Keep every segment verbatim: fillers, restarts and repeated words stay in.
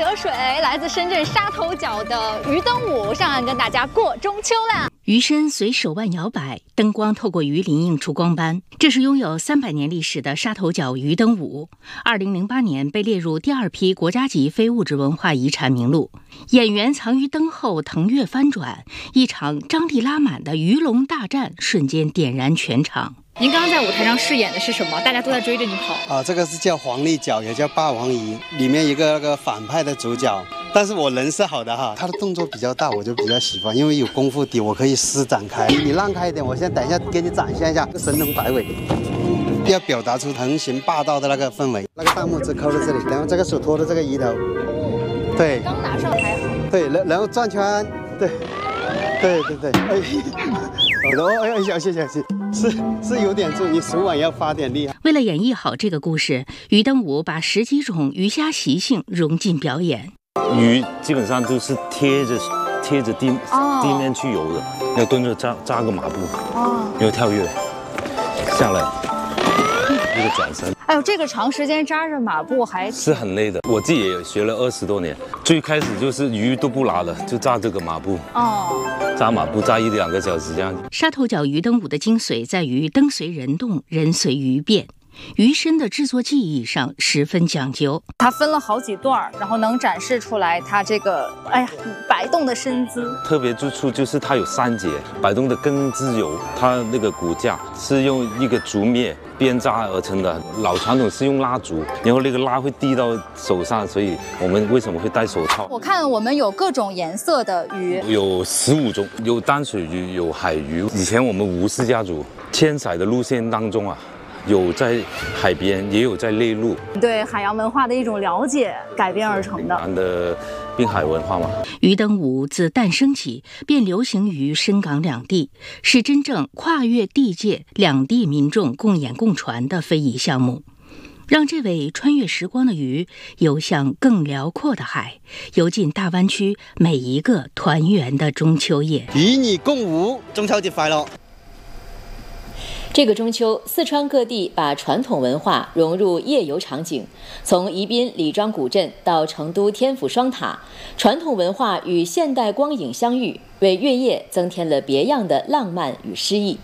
流水，来自深圳沙头角的鱼灯舞上岸跟大家过中秋啦。 鱼身随手腕摇摆，灯光透过鱼鳞映出光斑。这是拥有三百年历史的沙头角鱼灯舞，二零零八年被列入第二批国家级非物质文化遗产名录。演员藏于灯后，腾跃翻转，一场张力拉满的鱼龙大战瞬间点燃全场。 您刚刚在舞台上饰演的是什么？大家都在追着你跑啊！这个是叫黄立角，也叫霸王鱼，里面一个那个反派的主角。但是我人是好的哈，他的动作比较大，我就比较喜欢，因为有功夫底，我可以施展开。你让开一点，我现在等一下给你展现一下神龙摆尾，要表达出横行霸道的那个氛围。那个大拇指扣在这里，然后这个手托着这个鱼头，对， 刚拿上还好， 对，然然后转圈，对，对对对，哎，哦，哎呀，谢谢谢谢。是是有点重，你手腕要发点力。 为了演绎好这个故事，鱼灯舞把十几种鱼虾习性融进表演。 鱼基本上都是贴着贴着地、哦、地面去游的，要蹲着扎扎个马步，哦，要跳跃下来，一个转身。 哎呦，这个长时间扎着马步还是很累的。我自己也学了二十多年，最开始就是鱼都不拉了，就扎这个马步。哦。扎马步扎一两个小时这样。 沙头角鱼灯舞的精髓在于灯随人动，人随鱼变。鱼身的制作技艺上十分讲究， 它分了好几段，然后能展示出来它这个哎呀摆动的身姿。 特别之处就是它有三节，摆动的更自由。它那个骨架是用一个竹篾编扎而成的，老传统是用蜡烛，然后那个蜡会滴到手上，所以我们为什么会戴手套？ 我看我们有各种颜色的鱼， 有十五种，有淡水鱼，有海鱼。以前我们吴氏家族迁徙的路线当中啊，有在海边，也有在内陆， 对海洋文化的一种了解改编而成的。 的滨海文化嘛。 鱼灯舞自诞生起便流行于深港两地，是真正跨越地界、两地民众共演共传的非遗项目，让这位穿越时光的鱼游向更辽阔的海，游进大湾区每一个团圆的中秋夜。 与你共舞，中秋节快乐！ 这个中秋，四川各地把传统文化融入夜游场景，从宜宾李庄古镇到成都天府双塔，传统文化与现代光影相遇，为月夜增添了别样的浪漫与诗意。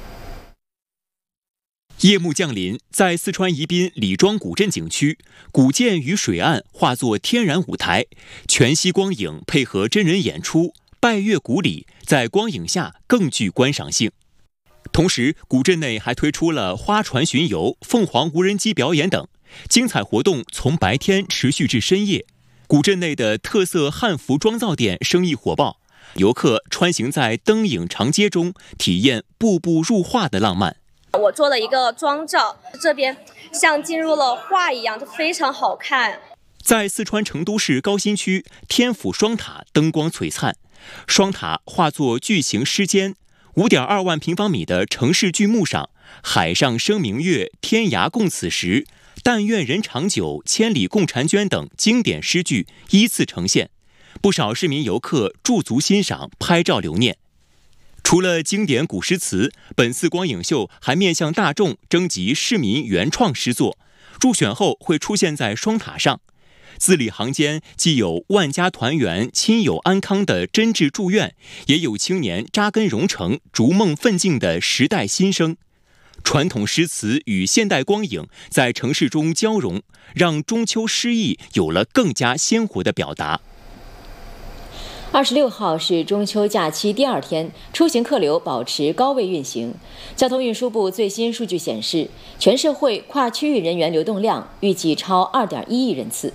夜幕降临，在四川宜宾李庄古镇景区，古建与水岸化作天然舞台，全息光影配合真人演出，拜月古礼在光影下更具观赏性。同时，古镇内还推出了花船巡游、凤凰无人机表演等精彩活动，从白天持续至深夜。古镇内的特色汉服妆造店生意火爆，游客穿行在灯影长街中，体验步步入画的浪漫。 我做了一个妆造，这边像进入了画一样，就非常好看。 在四川成都市高新区天府双塔，灯光璀璨，双塔化作巨型狮肩。五点二万平方米的城市巨幕上，海上生明月，天涯共此时，但愿人长久，千里共婵娟等经典诗句依次呈现，不少市民游客驻足欣赏，拍照留念。除了经典古诗词，本次光影秀还面向大众征集市民原创诗作，入选后会出现在双塔上。字里行间既有万家团圆、亲友安康的真挚祝愿，也有青年扎根蓉城、逐梦奋进的时代心声。传统诗词与现代光影在城市中交融，让中秋诗意有了更加鲜活的表达。 二十六号是中秋假期第二天，出行客流保持高位运行。交通运输部最新数据显示，全社会跨区域人员流动量预计超 二点一亿人次。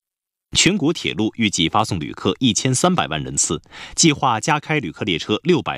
全国铁路预计发送旅客一千三百万人次，计划加开旅客列车六百